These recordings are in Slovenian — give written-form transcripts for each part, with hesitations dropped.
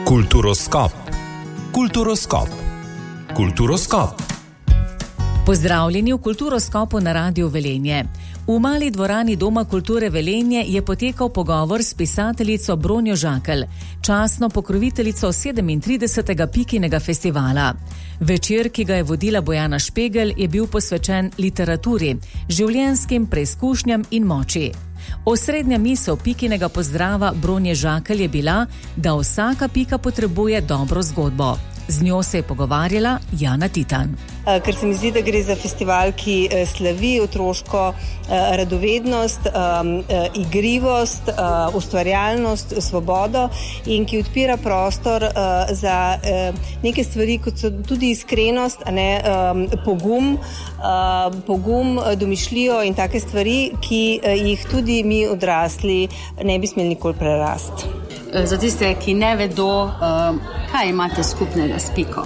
Kulturoskop. Kulturoskop. Kulturoskop. Pozdravljeni v Kulturoskopu na Radiu Velenje. V mali dvorani Doma kulture Velenje je potekal pogovor s pisateljico Bronjo Žakelj, častno pokroviteljico 37. Pikinega festivala. Večer, ki ga je vodila Bojana Špegelj, je bil posvečen literaturi, življenjskim preizkušnjam in moči. Osrednja misel Pikinega pozdrava Bronje Žakelj je bila, da vsaka pika potrebuje dobro zgodbo. Z njo se je pogovarjala Jana Titan. Ker se mi zdi, da gre za festival, ki slavi otroško radovednost, igrivost, ustvarjalnost, svobodo in ki odpira prostor za neke stvari, kot so tudi iskrenost, pogum, domišljijo in take stvari, ki jih tudi mi odrasli ne bi smeli nikoli prerasti. Za tiste, ki ne vedo, kaj imate skupnega s Piko?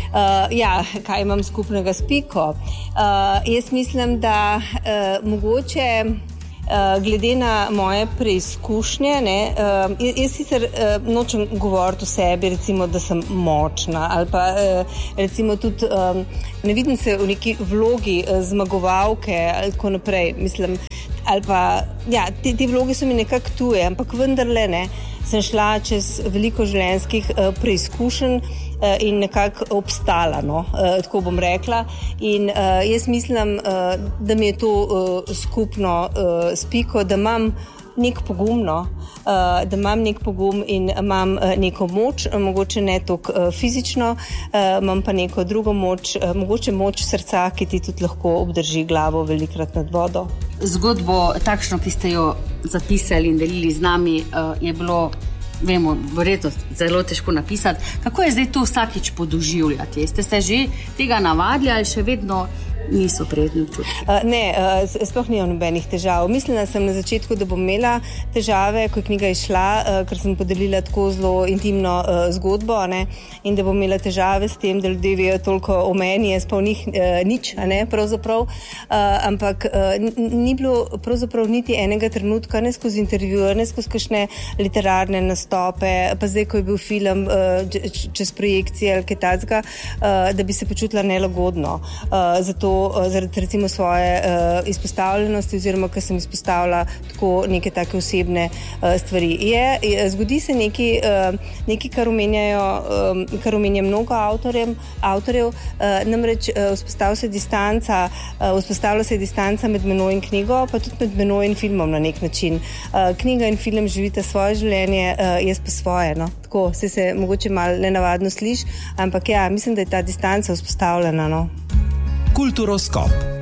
Kaj imam skupnega s Piko? Jaz mislim, da mogoče glede na moje preizkušnje, jaz sicer nočem govoriti o sebi, recimo, da sem močna ali pa recimo tudi ne vidim se v neki vlogi zmagovalke ali tako naprej, mislim, ali pa, te vloge so mi nekako tuje, ampak vendarle ne. Sem šla čez veliko življenjskih preizkušenj in nekako obstala, tako bom rekla. In jaz mislim, da mi je to skupno s Piko, da imam nek pogum, da imam nek pogum in imam neko moč, mogoče ne toliko fizično, imam pa neko drugo moč, mogoče moč srca, ki ti tudi lahko obdrži glavo velikrat nad vodo. Zgodbo takšno, ki ste jo zapisali in delili z nami, je bilo, vemo, verjetno zelo težko napisati. Kako je zdaj to vsakič podoživljati? Ste se že tega navadili ali še vedno niso prijetni občutki? Sploh nimam nobenih težav. Mislila sem na začetku, da bom imela težave, ko je knjiga izšla, ker sem podelila tako zelo intimno zgodbo, in da bom imela težave s tem, da ljudje vejo toliko o meni, jaz pa v njih nič, pravzaprav. Ampak ni bilo pravzaprav niti enega trenutka, ne skozi intervjuje, ne skozi kakšne literarne nastope, pa zdaj, ko je bil film čez projekcije ali kaj takega, da bi se počutila nelagodno. Zaradi recimo svoje izpostavljenosti oziroma, ker sem izpostavila tako neke take osebne stvari. Zgodi se nekaj, kar omenja mnogo avtorjev, namreč vzpostavlja se distanca med menoj in knjigo, pa tudi med menoj in filmom na nek način. Knjiga in film živita svoje življenje, jaz pa svoje, Tako se mogoče malo nenavadno sliši, ampak mislim, da je ta distanca vzpostavljena, Kulturoskop.